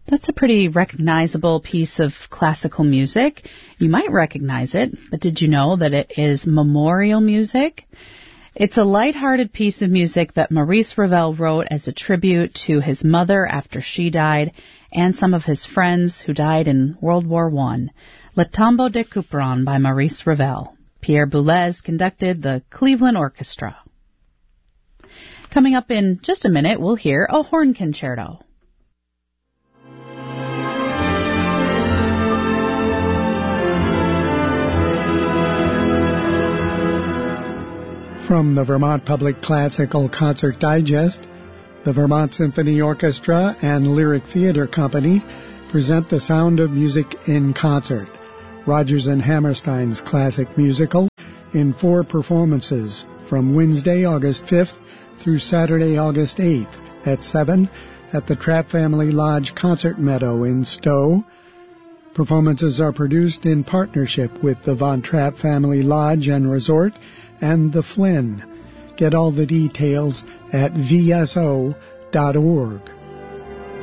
That's a pretty recognizable piece of classical music. You might recognize it, but did you know that it is memorial music? It's a lighthearted piece of music that Maurice Ravel wrote as a tribute to his mother after she died and some of his friends who died in World War I. Le Tombeau de Couperin by Maurice Ravel. Pierre Boulez conducted the Cleveland Orchestra. Coming up in just a minute, we'll hear a horn concerto. From the Vermont Public Classical Concert Digest, the Vermont Symphony Orchestra and Lyric Theater Company present The Sound of Music in Concert, Rodgers and Hammerstein's classic musical, in 4 performances from Wednesday, August 5th through Saturday, August 8th at 7 at the Trapp Family Lodge Concert Meadow in Stowe. Performances are produced in partnership with the Von Trapp Family Lodge and Resort and the Flynn. Get all the details at vso.org.